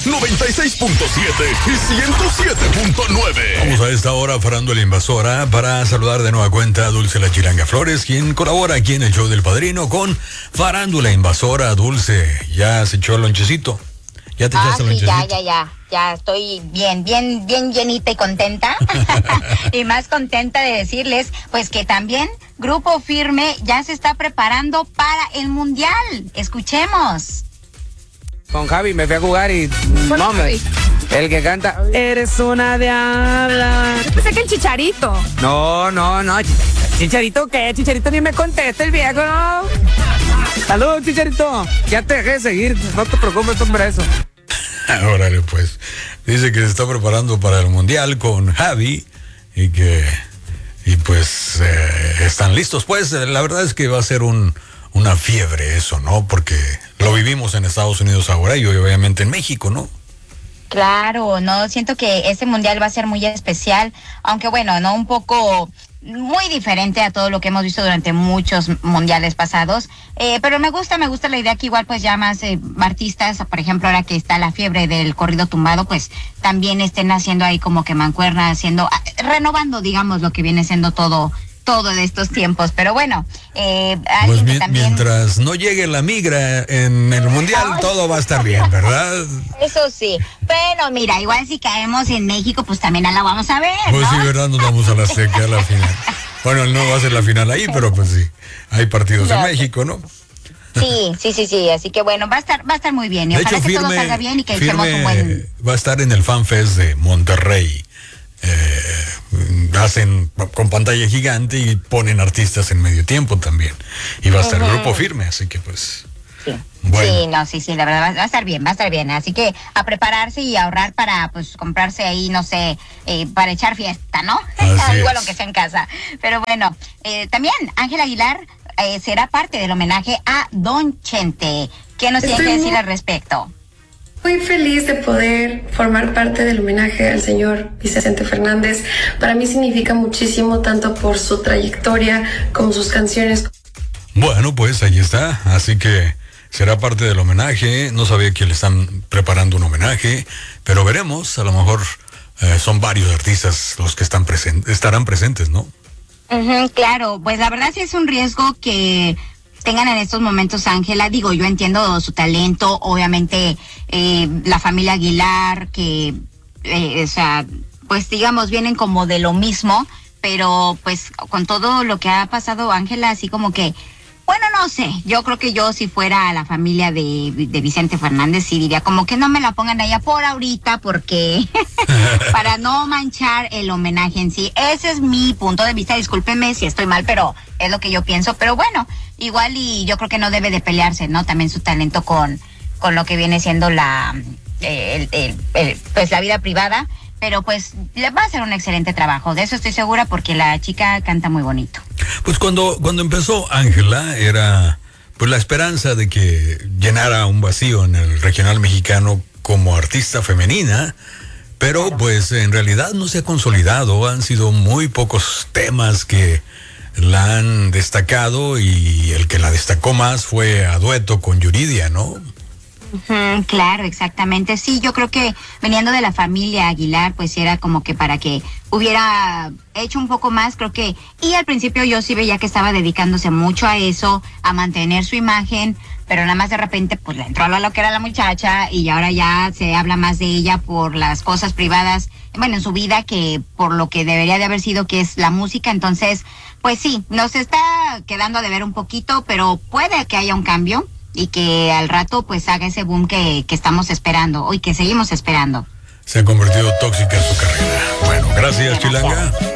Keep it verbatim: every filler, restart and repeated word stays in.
noventa y seis punto siete y ciento siete punto nueve. Vamos a esta hora Farándula Invasora para saludar de nueva cuenta a Dulce La Chilanga Flores, quien colabora aquí en el show del Padrino con Farándula Invasora. Dulce, ¿ya se echó el lonchecito? ¿Ya te ah, echaste el sí, lonchecito? ya, ya, ya. Ya estoy bien, bien, bien llenita y contenta. Y más contenta de decirles, pues que también Grupo Firme ya se está preparando para el Mundial. Escuchemos. Con Javi me fui a jugar y no, me, el que canta Eres una diabla. Yo pensé que el Chicharito. No, no, no. ¿Chicharito qué? Chicharito ni me contesta el viejo, ¿no? Saludos, Chicharito. Ya te dejé de seguir. No te preocupes, hombre, eso. Órale, pues. Dice que se está preparando para el Mundial con Javi y que y pues eh, están listos. Pues la verdad es que va a ser un una fiebre eso, ¿no? Porque lo vivimos en Estados Unidos ahora y obviamente en México, ¿no? Claro, no, siento que este Mundial va a ser muy especial, aunque bueno, no un poco muy diferente a todo lo que hemos visto durante muchos mundiales pasados, eh, pero me gusta, me gusta la idea que igual pues ya más eh, artistas, por ejemplo ahora que está la fiebre del corrido tumbado, pues también estén haciendo ahí como que mancuerna, haciendo, renovando digamos lo que viene siendo todo todo de estos tiempos, pero bueno, eh, pues mi, también... mientras no llegue la migra en el Mundial, Ay. todo va a estar bien, ¿verdad? Eso sí, pero mira, igual si caemos en México, pues también la vamos a ver, Pues ¿no? sí, ¿verdad? Nos vamos a la Azteca a la final. Bueno, no va a ser la final ahí, pero pues sí, hay partidos no. en México, ¿no? Sí, sí, sí, sí, así que bueno, va a estar, va a estar muy bien, y de ojalá hecho, que firme, todo salga bien y que firme echemos un buen... va a estar en el Fan Fest de Monterrey. Eh, hacen con pantalla gigante y ponen artistas en medio tiempo también y va a estar uh-huh. Grupo Firme, así que pues sí. Bueno. Sí, no, sí, sí, la verdad va a estar bien, va a estar bien, así que a prepararse y ahorrar para pues comprarse ahí, no sé, eh, para echar fiesta, ¿no? Igual aunque sea en casa, pero bueno, eh, también Ángel Aguilar eh, será parte del homenaje a Don Chente. ¿Qué nos tiene que decir al respecto? Muy feliz de poder formar parte del homenaje al señor Vicente Fernández. Para mí significa muchísimo, tanto por su trayectoria como sus canciones. Bueno, pues ahí está, así que será parte del homenaje. No sabía que le están preparando un homenaje, pero veremos, a lo mejor eh, son varios artistas los que están presentes, estarán presentes, ¿no? Uh-huh, claro, pues la verdad sí es un riesgo que tengan en estos momentos Ángela. Digo, yo entiendo su talento, obviamente eh, la familia Aguilar, que, eh, o sea, pues digamos, vienen como de lo mismo, pero pues con todo lo que ha pasado Ángela, así como que, bueno, no sé, yo creo que yo si fuera a la familia de, de Vicente Fernández, sí diría como que no me la pongan allá por ahorita, porque para no manchar el homenaje en sí. Ese es mi punto de vista, discúlpeme si estoy mal, pero es lo que yo pienso. Pero bueno, igual y yo creo que no debe de pelearse, ¿no? También su talento con, con lo que viene siendo la, el, el, el, pues la vida privada. Pero pues le va a hacer un excelente trabajo, de eso estoy segura, porque la chica canta muy bonito. Pues cuando, cuando empezó Ángela era pues la esperanza de que llenara un vacío en el regional mexicano como artista femenina, pero claro. Pues en realidad no se ha consolidado, han sido muy pocos temas que la han destacado y el que la destacó más fue a dueto con Yuridia, ¿no? Uh-huh, claro, exactamente. Sí, yo creo que veniendo de la familia Aguilar, pues era como que para que hubiera hecho un poco más, creo que, y al principio yo sí veía que estaba dedicándose mucho a eso, a mantener su imagen, pero nada más de repente pues le entró a lo que era la muchacha y ahora ya se habla más de ella por las cosas privadas, bueno, en su vida, que por lo que debería de haber sido, que es la música. Entonces, pues sí, nos está quedando a deber un poquito, pero puede que haya un cambio y que al rato pues haga ese boom que, que estamos esperando, y que seguimos esperando. Se ha convertido tóxica en su carrera. Bueno, gracias, Chilanga.